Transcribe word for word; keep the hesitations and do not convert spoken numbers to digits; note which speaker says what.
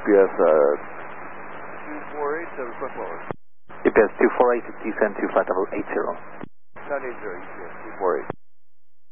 Speaker 1: S uh,
Speaker 2: two four eight, seven flight lower.
Speaker 3: U P S two four eight, descend to flight level eight zero.
Speaker 2: Sound eight zero, U P S two four eight.